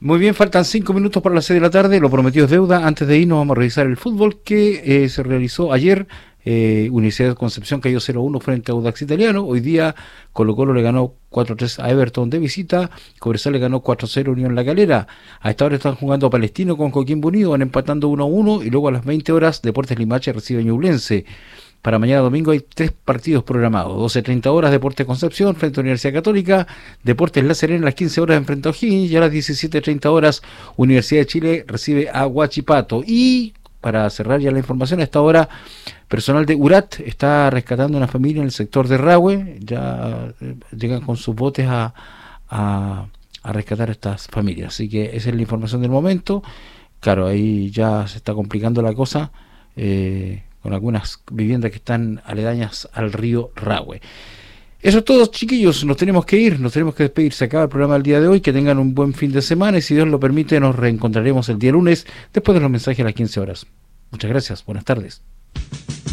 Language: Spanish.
Muy bien, faltan 5 minutos para las 6 de la tarde, lo prometido es deuda. Antes de irnos vamos a revisar el fútbol que se realizó ayer. Universidad de Concepción cayó 0-1 frente a Audax Italiano. Hoy día Colo-Colo le ganó 4-3 a Everton de visita. Cobresal le ganó 4-0 a Unión La Calera. A esta hora están jugando Palestino con Coquimbo Unido, van empatando 1-1 y luego a las 20 horas Deportes Limache recibe a Ñublense. Para mañana domingo hay 3 partidos programados. 12:30 horas Deportes Concepción frente a Universidad Católica. Deportes La Serena a las 15 horas enfrenta a O'Higgins. Y a las 17:30 horas Universidad de Chile recibe a Huachipato. Y para cerrar ya la información, a esta hora personal de URAT está rescatando una familia en el sector de Rahue. Ya llegan con sus botes a rescatar a estas familias. Así que esa es la información del momento. Claro, ahí ya se está complicando la cosa. Con algunas viviendas que están aledañas al río Rahue. Eso es todo, chiquillos, nos tenemos que ir, nos tenemos que despedir, se acaba el programa del día de hoy, que tengan un buen fin de semana y si Dios lo permite nos reencontraremos el día lunes después de los mensajes a las 15 horas. Muchas gracias, buenas tardes.